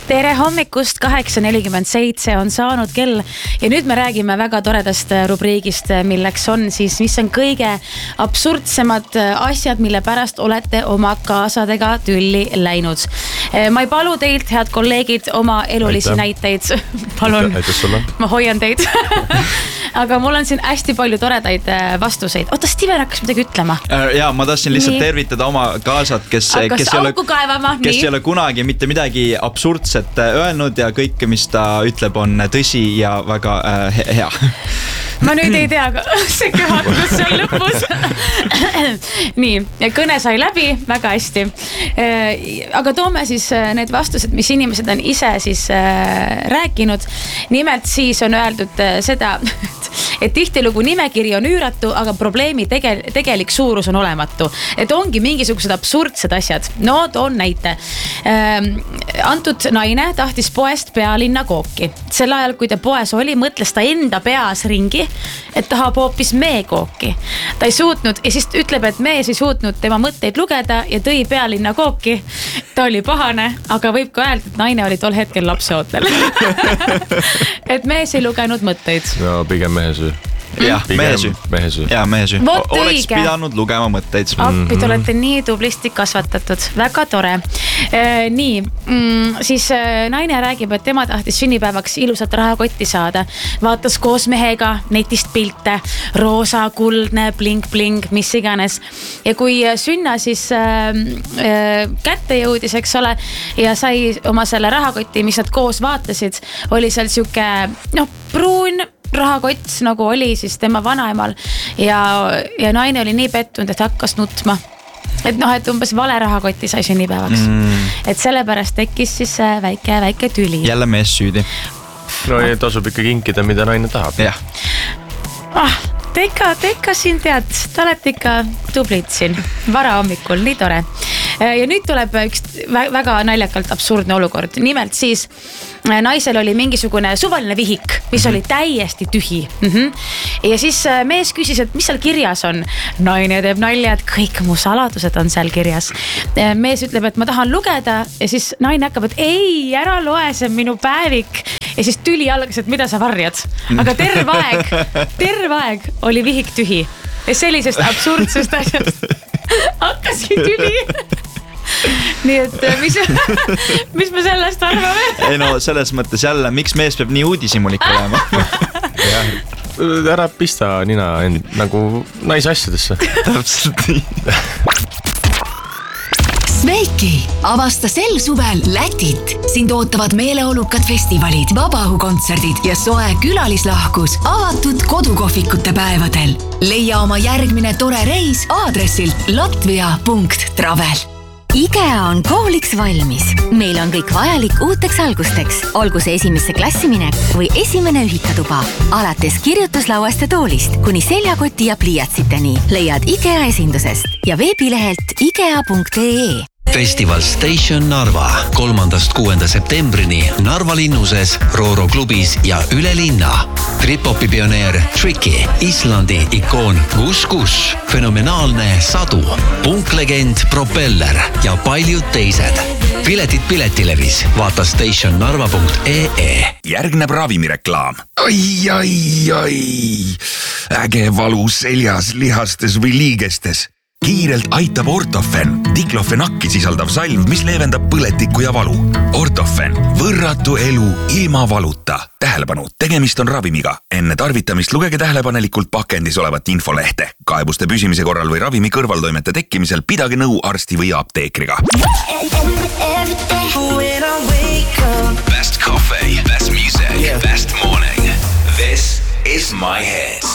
Tere hommikust, 8.47 on saanud kell ja nüüd me räägime väga toredast rubriigist, milleks on siis, mis on kõige absurdsemad asjad, mille pärast olete oma kaasadega tülli läinud. Ma ei palu teilt, head kolleegid, oma elulisi näiteid. Palun, ma hoian teid. Aga mul on siin hästi palju toredaid vastuseid. Oota, Steven hakkas midagi ütlema. Jaa, ma tahtsin lihtsalt tervitada oma kaasad, kes ei ole kunagi mitte midagi absurdset öelnud ja kõik, mis ta ütleb, on tõsi ja väga hea. Ma nüüd ei tea, see köhakus seal lõpus. Nii, kõne sai läbi väga hästi. Aga toome siis need vastused, mis inimesed on ise siis rääkinud. Nimelt siis on öeldud seda, et tihtilugu nimekiri on üüratu, aga probleemi tegelik suurus on olematu. Et ongi mingisugused absurdsed asjad. No, toon näite. Antud naine tahtis poest pealinna kooki. Sel ajal, kui ta poes oli, mõtles ta enda peas ringi, et tahab hoopis meekooki. Ta ei suutnud ja siis ütleb, et mees ei suutnud tema mõtteid lugeda ja tõi pealinna kooki. Ta oli pahane, aga võib ka öelda, et naine oli tol hetkel lapseootel. Et mees ei lugenud mõtteid. No, pigem mehe süü. Jah, mehe süü. Oleks pidanud lugema mõtteid. Appi, te olete nii tublisti kasvatatud. Väga tore. Nii, siis naine räägib, et tema tahtis sünnipäevaks ilusat rahakotti saada. Vaatas koos mehega netist pilte, roosa, kuldne, bling-bling, mis iganes. Ja kui sünna siis kätte jõudis, eks ole, ja sai oma selle rahakotti, mis nad koos vaatasid, oli seal siuke, pruun rahakott, nagu oli siis tema vanaemal ja naine oli nii pettunud, et hakkas nutma. Et umbes vale rahakotti sai sünnipäevaks. Et sellepärast tekkis siis väike tüli. Jälle mees süüdi. No ei tasub ikka kinkida, mida naine tahab. Jah. Te ikka siin tead, te olete ikka tublid siin vara hommikul, nii tore. Ja nüüd tuleb üks väga naljakalt absurdne olukord. Nimelt siis naisel oli mingisugune suvaline vihik, mis oli täiesti tühi. Ja siis mees küsis, et mis seal kirjas on. Naine teeb nalja, et kõik mu saladused on seal kirjas. Mees ütleb, et ma tahan lugeda ja siis naine hakkab, et ei, ära loe, see on minu päevik. Ja siis tüli algas, et mida sa varjad. Aga terve aeg oli vihik tühi. Ja sellisest absurdsest asjast hakkaski tüli. Nii et mis me sellest arvame? Ei no, selles mõttes jälle, miks mees peab nii uudishimulik olema? Ära pista nina nagu naise asjadesse. Täpselt nii. Smeiki, avasta sel suvel Lätit. Sind ootavad meeleolukad festivalid, vabaõhukontserdid ja soe külalislahkus avatud kodukohvikute päevadel. Leia oma järgmine tore reis aadressilt latvia.travel. IKEA on kooliks valmis. Meil on kõik vajalik uuteks algusteks, olgu see esimesse klassiminek või esimene ühikatuba. Alates kirjutuslauast ja toolist kuni seljakoti ja pliiatsiteni leiad IKEA esindusest ja veebilehelt ikea.ee. Festival Station Narva 3.–6. septembrini Narva linnuses, Rooro klubis ja üle linna. Trip-hopi pioneer Tricky, Islandi ikoon Gus, fenomenaalne Sadu, punklegend Propeller ja paljud teised. Piletid Piletilevis, vaata stationnarva.ee. Järgneb ravimireklaam. Ai. Äge valu seljas, lihastes või liigestes. Kiirelt aitab Ortofen, diklofenakki sisaldav salv, mis leevendab põletikku ja valu. Ortofen, võrratu elu ilma valuta. Tähelepanu, tegemist on ravimiga. Enne tarvitamist lugege tähelepanelikult pakendis olevat infolehte. Kaebuste püsimise korral või ravimi kõrvaltoimete tekkimisel pidage nõu arsti või apteekriga. Best coffee, best music, best morning. This is my hit.